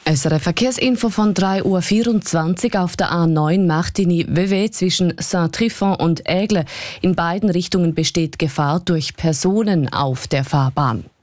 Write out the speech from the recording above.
SRF Verkehrsinfo von 3:24 Uhr auf der A9 Martigny-Vevey zwischen Saint-Trifon und Aigle. In beiden Richtungen besteht Gefahr durch Personen auf der Fahrbahn.